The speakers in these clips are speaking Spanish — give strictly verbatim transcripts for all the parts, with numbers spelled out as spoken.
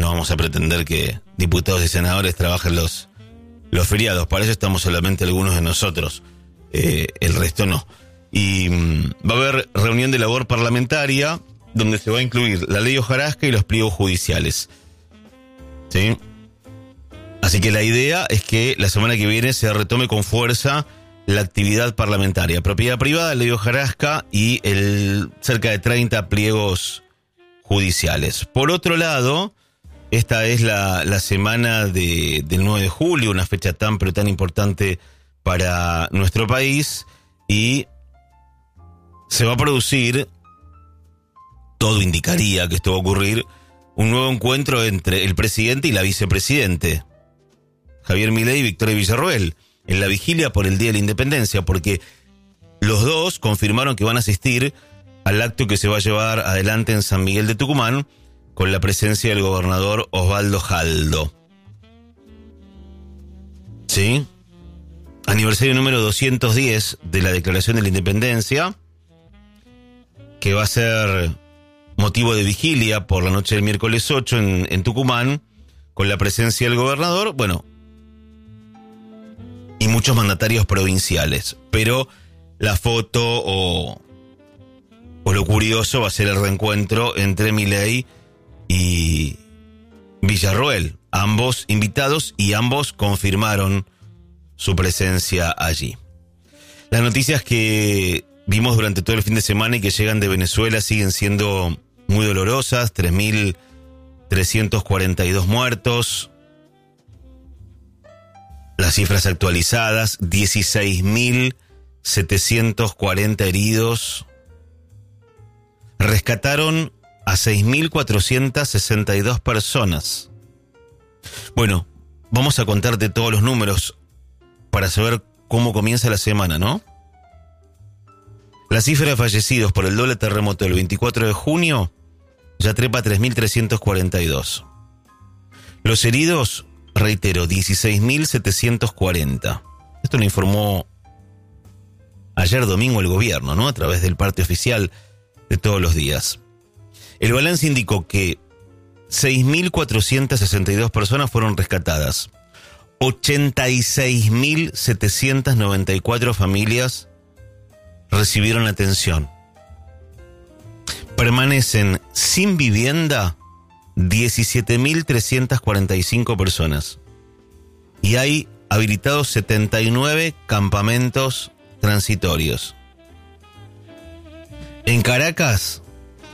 no vamos a pretender que diputados y senadores trabajen los, los feriados. Para eso estamos solamente algunos de nosotros, eh, el resto no. Y mmm, va a haber reunión de labor parlamentaria donde se va a incluir la ley hojarasca y los pliegos judiciales. ¿Sí? Así que la idea es que la semana que viene se retome con fuerza la actividad parlamentaria. Propiedad privada, ley hojarasca y el cerca de treinta pliegos judiciales. Por otro lado, esta es la, la semana de, del nueve de julio, una fecha tan pero tan importante para nuestro país, y se va a producir, todo indicaría que esto va a ocurrir, un nuevo encuentro entre el presidente y la vicepresidente, Javier Milei y Victoria Villarroel, en la vigilia por el Día de la Independencia, porque los dos confirmaron que van a asistir al acto que se va a llevar adelante en San Miguel de Tucumán, con la presencia del gobernador Osvaldo Jaldo. ¿Sí? Aniversario número doscientos diez de la Declaración de la Independencia, que va a ser motivo de vigilia por la noche del miércoles ocho en, en Tucumán, con la presencia del gobernador, bueno, y muchos mandatarios provinciales. Pero la foto o, o lo curioso va a ser el reencuentro entre Milei y Villarroel, ambos invitados, y ambos confirmaron su presencia allí. Las noticias que vimos durante todo el fin de semana y que llegan de Venezuela siguen siendo muy dolorosas. tres mil trescientos cuarenta y dos muertos. Las cifras actualizadas, dieciséis mil setecientos cuarenta heridos. Rescataron a seis mil cuatrocientas sesenta y dos personas. Bueno, vamos a contarte todos los números para saber cómo comienza la semana, ¿no? La cifra de fallecidos por el doble terremoto del veinticuatro de junio ya trepa a tres mil trescientos cuarenta y dos. Los heridos, reitero, dieciséis mil setecientos cuarenta. Esto lo informó ayer domingo el gobierno, ¿no? A través del parte oficial de todos los días. El balance indicó que seis mil cuatrocientas sesenta y dos personas fueron rescatadas. ochenta y seis mil setecientas noventa y cuatro familias recibieron atención. Permanecen sin vivienda diecisiete mil trescientas cuarenta y cinco personas. Y hay habilitados setenta y nueve campamentos transitorios. En Caracas,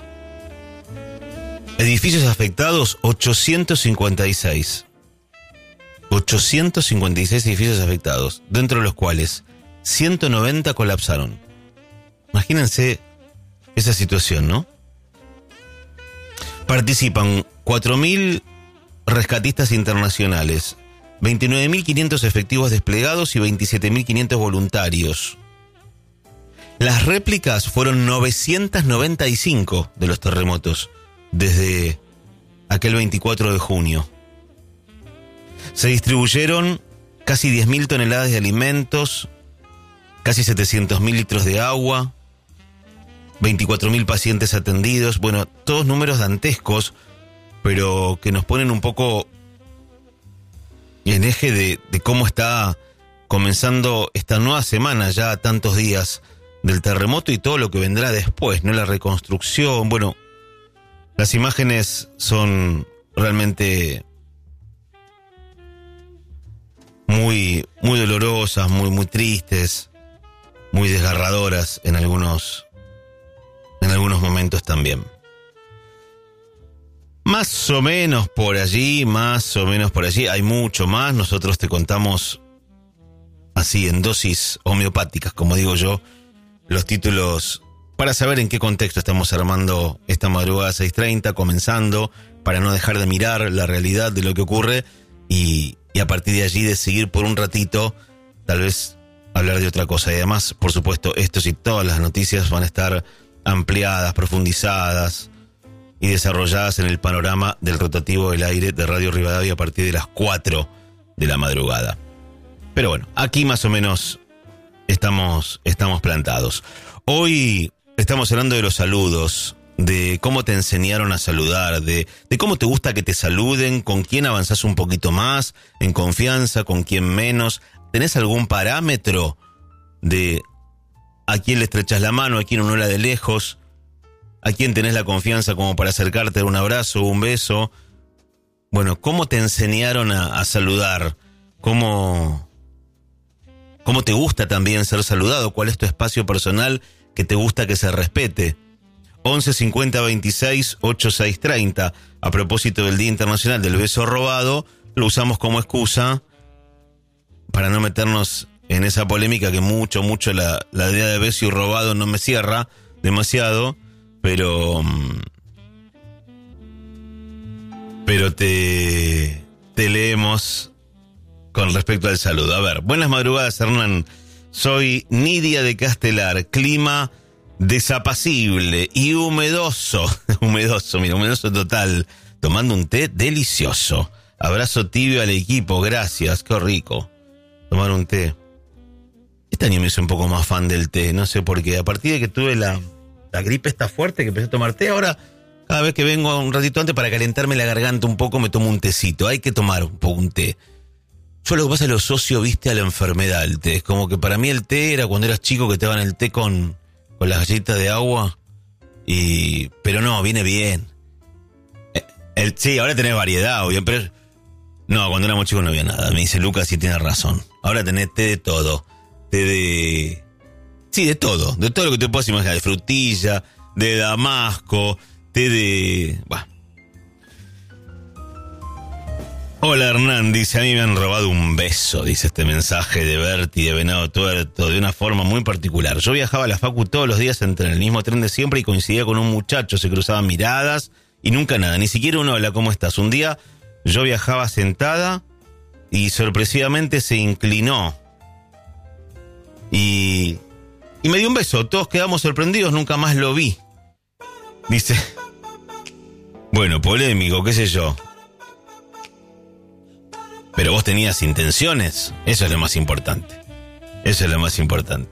edificios afectados, ochocientos cincuenta y seis. ochocientos cincuenta y seis edificios afectados, dentro de los cuales ciento noventa colapsaron. Imagínense esa situación, ¿no? Participan cuatro mil rescatistas internacionales, veintinueve mil quinientos efectivos desplegados y veintisiete mil quinientos voluntarios. Las réplicas fueron novecientos noventa y cinco de los terremotos desde aquel veinticuatro de junio. Se distribuyeron casi diez mil toneladas de alimentos, casi setecientos mil litros de agua, veinticuatro mil pacientes atendidos. Bueno, todos números dantescos, pero que nos ponen un poco en eje de, de cómo está comenzando esta nueva semana, ya a tantos días del terremoto y todo lo que vendrá después, ¿no? La reconstrucción. Bueno, las imágenes son realmente muy, muy dolorosas, muy, muy tristes, muy desgarradoras en algunos, en algunos momentos también. Más o menos por allí, más o menos por allí, hay mucho más. Nosotros te contamos así en dosis homeopáticas, como digo yo, los títulos para saber en qué contexto estamos armando esta madrugada seis treinta, comenzando, para no dejar de mirar la realidad de lo que ocurre y, y a partir de allí de seguir por un ratito, tal vez hablar de otra cosa. Y además, por supuesto, estos y todas las noticias van a estar ampliadas, profundizadas y desarrolladas en el panorama del rotativo del aire de Radio Rivadavia a partir de las cuatro de la madrugada. Pero bueno, aquí más o menos estamos, estamos plantados. Hoy estamos hablando de los saludos, de cómo te enseñaron a saludar, de, de cómo te gusta que te saluden, con quién avanzás un poquito más, en confianza, con quién menos. ¿Tenés algún parámetro de a quién le estrechas la mano, a quién uno la de lejos, a quién tenés la confianza como para acercarte a un abrazo o un beso? Bueno, ¿cómo te enseñaron a, a saludar? ¿Cómo, ¿Cómo te gusta también ser saludado? ¿Cuál es tu espacio personal que te gusta que se respete? once cincuenta veintiséis ochenta y seis treinta. A propósito del Día Internacional del Beso Robado, lo usamos como excusa para no meternos en esa polémica que mucho, mucho la, la idea de beso y robado no me cierra demasiado, pero... Pero te, te leemos con respecto al saludo. A ver, buenas madrugadas, Hernán. Soy Nidia de Castelar. Clima desapacible y humedoso. Humedoso, mira, humedoso total. Tomando un té delicioso. Abrazo tibio al equipo, gracias, qué rico. Tomar un té. Este año me hice un poco más fan del té, no sé por qué. A partir de que tuve la, la gripe esta fuerte, que empecé a tomar té, ahora... Cada vez que vengo un ratito antes para calentarme la garganta un poco, me tomo un tecito. Hay que tomar un poco un té. Yo lo que pasa es que lo socio, viste, a la enfermedad el té. Es como que para mí el té era cuando eras chico que te daban el té con, con las galletitas de agua. Y pero no, viene bien. El, sí, ahora tenés variedad, obvio, pero... No, cuando éramos chicos no había nada. Me dice Lucas y tiene razón. Ahora tenés té de todo. Té de... Sí, de todo. De todo lo que te puedas imaginar. De frutilla, de damasco... de... Bah. Hola Hernán, dice, a mí me han robado un beso, dice este mensaje de Berti de Venado Tuerto, de una forma muy particular. Yo viajaba a la facu todos los días entre el mismo tren de siempre y coincidía con un muchacho, se cruzaban miradas y nunca nada, ni siquiera un hola, ¿cómo estás? Un día yo viajaba sentada y sorpresivamente se inclinó y, y me dio un beso, todos quedamos sorprendidos, nunca más lo vi. Dice... Bueno, polémico, qué sé yo. Pero vos tenías intenciones. Eso es lo más importante. Eso es lo más importante.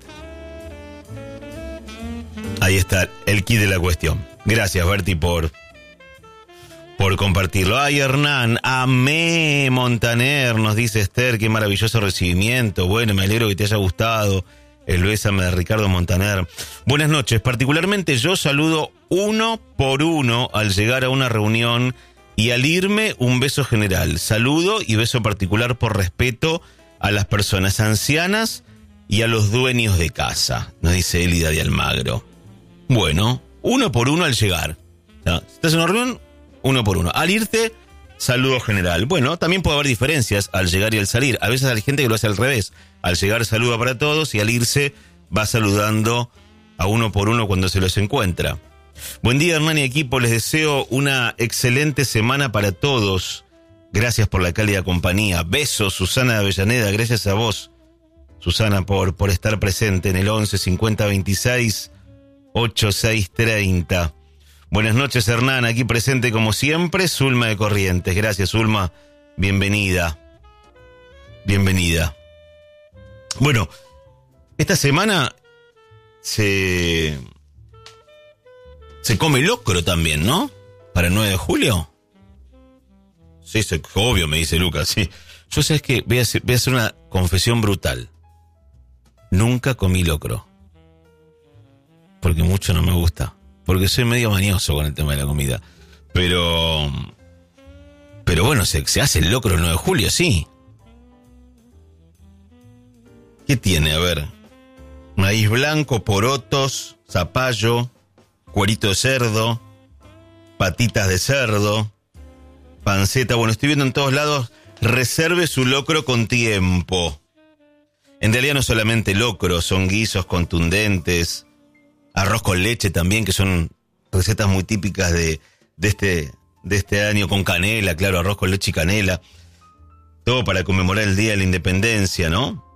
Ahí está el kit de la cuestión. Gracias, Berti, por, por compartirlo. Ay, Hernán, amé Montaner, nos dice Esther. Qué maravilloso recibimiento. Bueno, me alegro que te haya gustado el bésame de Ricardo Montaner. Buenas noches. Particularmente yo saludo uno por uno al llegar a una reunión y al irme un beso general. Saludo y beso particular por respeto a las personas ancianas y a los dueños de casa, nos dice Elida de Almagro. Bueno, uno por uno al llegar. O sea, si estás en una reunión, uno por uno. Al irte, saludo general. Bueno, también puede haber diferencias al llegar y al salir. A veces hay gente que lo hace al revés. Al llegar saluda para todos y al irse va saludando a uno por uno cuando se los encuentra. Buen día, Hernán y equipo. Les deseo una excelente semana para todos. Gracias por la cálida compañía. Besos, Susana de Avellaneda. Gracias a vos, Susana, por, por estar presente en el once cincuenta veintiséis ochenta y seis treinta. Buenas noches, Hernán. Aquí presente como siempre, Zulma de Corrientes. Gracias, Zulma. Bienvenida. Bienvenida. Bueno, esta semana se, se come locro también, ¿no? Para el nueve de julio. Sí, se, obvio, me dice Lucas, sí. Yo sé que voy a hacer, voy a hacer una confesión brutal. Nunca comí locro. Porque mucho no me gusta. Porque soy medio mañoso con el tema de la comida. Pero... Pero bueno, se, se hace el locro el nueve de julio, sí. ¿Qué tiene? A ver. Maíz blanco, porotos, zapallo, cuerito de cerdo, patitas de cerdo, panceta. Bueno, estoy viendo en todos lados, reserve su locro con tiempo. En realidad no solamente locro, son guisos contundentes, arroz con leche también, que son recetas muy típicas de, de, este, de este año, con canela, claro, arroz con leche y canela. Todo para conmemorar el Día de la Independencia, ¿no?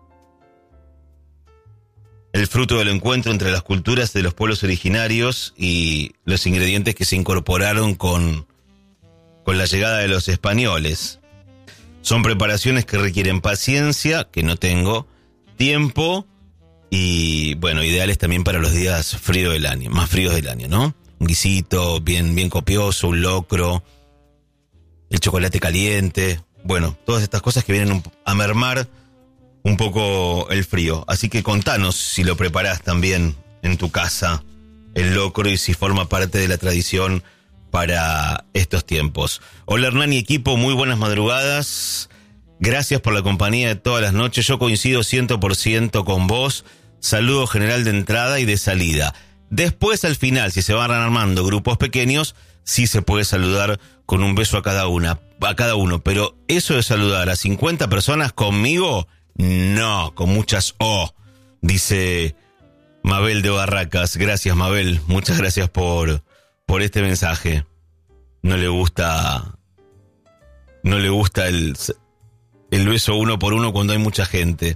El fruto del encuentro entre las culturas de los pueblos originarios y los ingredientes que se incorporaron con, con la llegada de los españoles. Son preparaciones que requieren paciencia, que no tengo, tiempo y, bueno, ideales también para los días fríos del año, más fríos del año, ¿no? un guisito bien, bien copioso, un locro, el chocolate caliente, bueno, todas estas cosas que vienen a mermar un poco el frío. Así que contanos si lo preparás también en tu casa, el locro, y si forma parte de la tradición para estos tiempos. Hola Hernán y equipo, muy buenas madrugadas. Gracias por la compañía de todas las noches. Yo coincido cien por ciento con vos. Saludo general de entrada y de salida. Después, al final, si se van armando grupos pequeños, sí se puede saludar con un beso a cada una, a cada uno. Pero eso de saludar a cincuenta personas conmigo, no, con muchas O, dice Mabel de Barracas. Gracias, Mabel. Muchas gracias por, por este mensaje. No le gusta, no le gusta el... el beso uno por uno cuando hay mucha gente.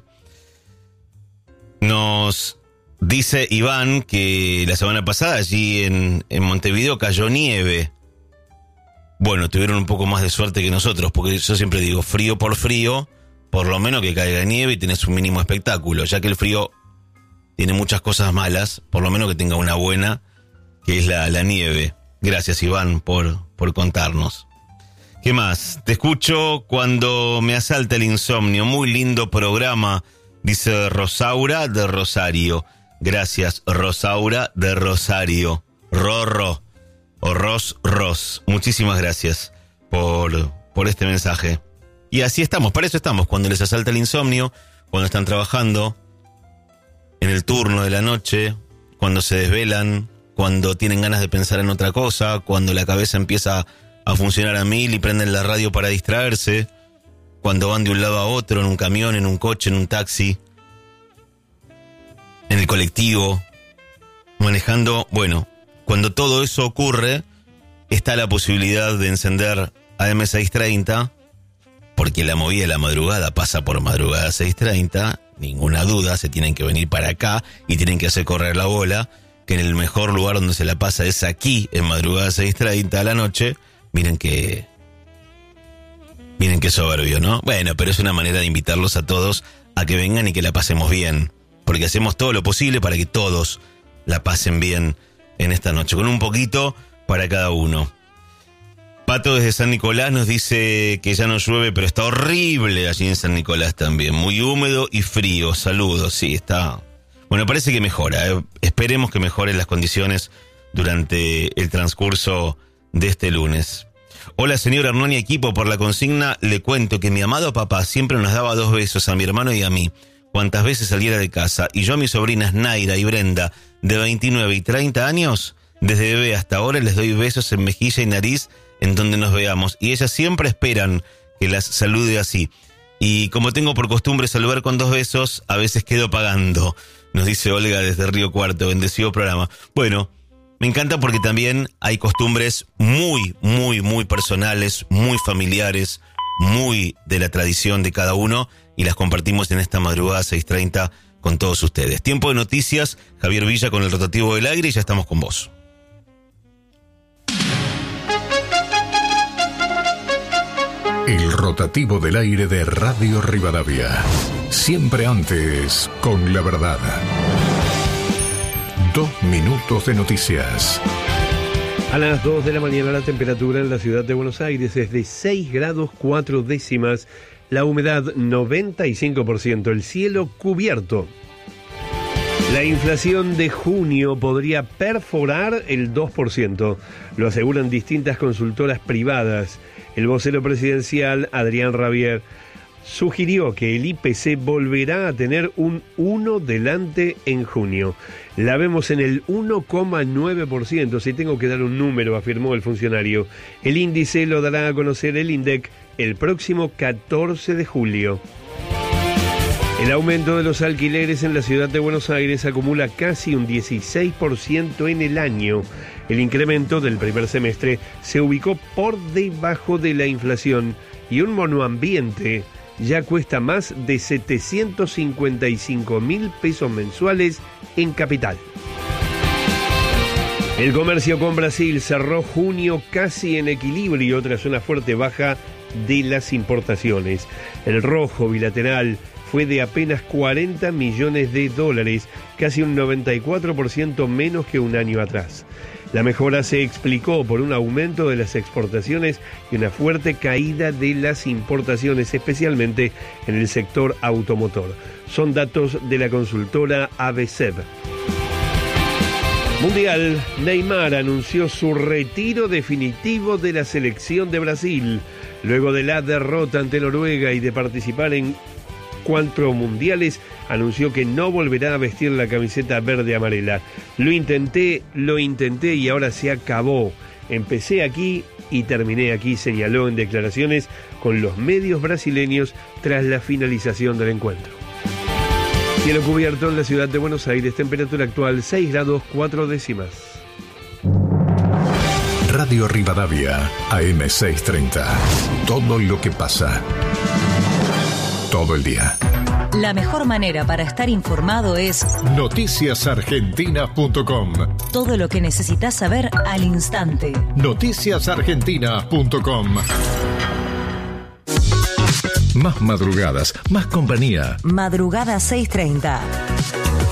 Nos dice Iván que la semana pasada allí en, en Montevideo cayó nieve. Bueno, tuvieron un poco más de suerte que nosotros, porque yo siempre digo, frío por frío, por lo menos que caiga nieve y tenés un mínimo espectáculo, ya que el frío tiene muchas cosas malas, por lo menos que tenga una buena, que es la, la nieve. Gracias, Iván, por, por contarnos. ¿Qué más? Te escucho cuando me asalta el insomnio. Muy lindo programa, dice Rosaura de Rosario. Gracias, Rosaura de Rosario. Rorro, o Ros Ros. Muchísimas gracias por, por este mensaje. Y así estamos, para eso estamos, cuando les asalta el insomnio, cuando están trabajando, en el turno de la noche, cuando se desvelan, cuando tienen ganas de pensar en otra cosa, cuando la cabeza empieza a funcionar a mil y prenden la radio para distraerse, cuando van de un lado a otro, en un camión, en un coche, en un taxi, en el colectivo, manejando. Bueno, cuando todo eso ocurre, está la posibilidad de encender A M seiscientos treinta, porque la movida de la madrugada pasa por Madrugada seiscientos treinta, ninguna duda, se tienen que venir para acá y tienen que hacer correr la bola, que en el mejor lugar donde se la pasa es aquí, en Madrugada seiscientos treinta a la noche. Miren que... Miren qué soberbio, ¿no? Bueno, pero es una manera de invitarlos a todos a que vengan y que la pasemos bien. Porque hacemos todo lo posible para que todos la pasen bien en esta noche. Con un poquito para cada uno. Pato desde San Nicolás nos dice que ya no llueve, pero está horrible allí en San Nicolás también. Muy húmedo y frío. Saludos, sí, está... Bueno, parece que mejora. ¿eh? Esperemos que mejoren las condiciones durante el transcurso de este lunes. Hola, señor Hernán y equipo, por la consigna le cuento que mi amado papá siempre nos daba dos besos a mi hermano y a mí, cuantas veces saliera de casa, y yo a mis sobrinas Naira y Brenda, de veintinueve y treinta años, desde bebé hasta ahora les doy besos en mejilla y nariz en donde nos veamos, y ellas siempre esperan que las salude así. Y como tengo por costumbre saludar con dos besos, a veces quedo pagando, nos dice Olga desde Río Cuarto. Bendecido programa. Bueno, me encanta porque también hay costumbres muy, muy, muy personales, muy familiares, muy de la tradición de cada uno, y las compartimos en esta madrugada seis treinta con todos ustedes. Tiempo de noticias, Javier Villa con el rotativo del aire, y ya estamos con vos. El rotativo del aire de Radio Rivadavia. Siempre antes, con la verdad. Dos minutos de noticias. A las dos de la mañana la temperatura en la ciudad de Buenos Aires es de seis grados cuatro décimas, la humedad noventa y cinco por ciento, el cielo cubierto. La inflación de junio podría perforar el dos por ciento, lo aseguran distintas consultoras privadas. El vocero presidencial, Adrián Rabier, sugirió que el I P C volverá a tener un uno delante en junio. La vemos en el uno coma nueve por ciento, si tengo que dar un número, afirmó el funcionario. El índice lo dará a conocer el INDEC el próximo catorce de julio. El aumento de los alquileres en la ciudad de Buenos Aires acumula casi un dieciséis por ciento en el año. El incremento del primer semestre se ubicó por debajo de la inflación y un monoambiente ya cuesta más de setecientos cincuenta y cinco mil pesos mensuales en capital. El comercio con Brasil cerró junio casi en equilibrio tras una fuerte baja de las importaciones. El rojo bilateral fue de apenas cuarenta millones de dólares, casi un noventa y cuatro por ciento menos que un año atrás. La mejora se explicó por un aumento de las exportaciones y una fuerte caída de las importaciones, especialmente en el sector automotor. Son datos de la consultora A B C E B. Mundial, Neymar anunció su retiro definitivo de la selección de Brasil, luego de la derrota ante Noruega y de participar en cuatro mundiales, anunció que no volverá a vestir la camiseta verde-amarela. Lo intenté, lo intenté y ahora se acabó. Empecé aquí y terminé aquí, señaló en declaraciones con los medios brasileños tras la finalización del encuentro. Cielo cubierto en la ciudad de Buenos Aires, temperatura actual seis grados cuatro décimas. Radio Rivadavia, A M seiscientos treinta. Todo lo que pasa. Todo el día. La mejor manera para estar informado es noticias argentinas punto com. Todo lo que necesitas saber al instante. noticias argentinas punto com. Más madrugadas, más compañía. Madrugada seiscientos treinta.